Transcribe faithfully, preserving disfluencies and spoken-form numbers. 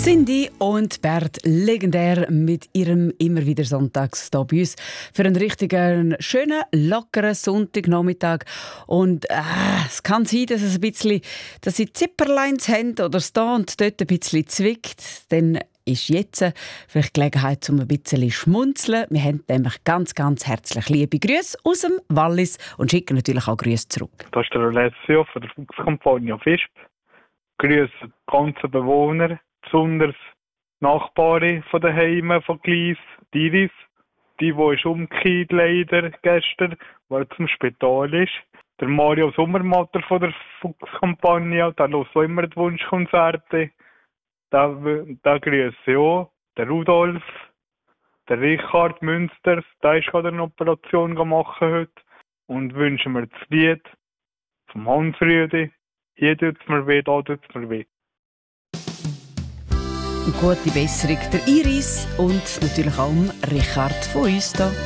Cindy und Bert, legendär mit ihrem immer wieder Sonntags hier bei uns für einen richtigen, schönen, lockeren Sonntagnachmittag. Und äh, es kann sein, dass es ein bisschen, dass sie Zipperleins haben oder es da und dort ein bisschen zwickt. Dann ist jetzt vielleicht Gelegenheit, um ein bisschen zu schmunzeln. Wir haben nämlich ganz, ganz herzlich liebe Grüße aus dem Wallis und schicken natürlich auch Grüße zurück. Das ist der Alessio von der Fuchskampagne Fisp. Grüße die ganzen Bewohner, besonders die Nachbarin von den Heimen von Gleis, die Iris, die, die ist umgekehrt leider gestern, weil er zum Spital ist. Der Mario Sommermatter von der Fuchskampagne, der hört auch immer die Wunschkonzerte. Da, da grüße ich auch. Der Rudolf, der Richard Münsters, der ist gerade eine Operation gemacht heute. Und wünschen mir das Lied vom Hans Rüdi. Hier tut es mir weh, da tut es mir weh. Eine gute Besserung der Iris und natürlich auch dem Richard von uns hier.